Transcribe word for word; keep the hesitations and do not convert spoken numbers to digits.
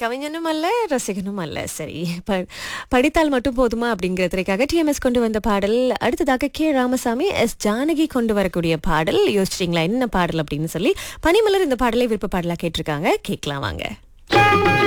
கவிஞனும் அல்ல, ரசிகனும் அல்ல. சரி, ப- படித்தால் மட்டும் போதுமா அப்படிங்கிறதுக்காக டிஎம்எஸ் கொண்டு வந்த பாடல். அடுத்ததாக கே ராமசாமி, எஸ் ஜானகி கொண்டு வரக்கூடிய பாடல். யோசிச்சிட்டீங்களா என்ன பாடல் அப்படின்னு சொல்லி? பனிமலர் இந்த பாடலை விருப்ப பாடலா கேட்டிருக்காங்க. கேட்கலாம் வாங்க.